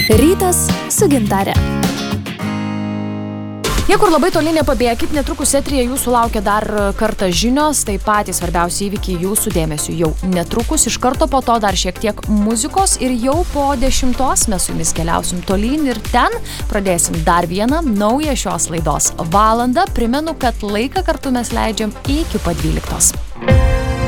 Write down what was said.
Rytas su Gintare. Niekur labai toli nepabėkit, netrukus eteryje jūsų laukia dar kartą žinios, tai patys svarbiausi įvykiai jūsų dėmesiu jau netrukus, iš karto po to dar šiek tiek muzikos ir jau po 10 mes su jumis keliausim tolyn ir ten pradėsim dar vieną naują šios laidos valandą. Primenu, kad laiką kartu mes leidžiam iki pat 12.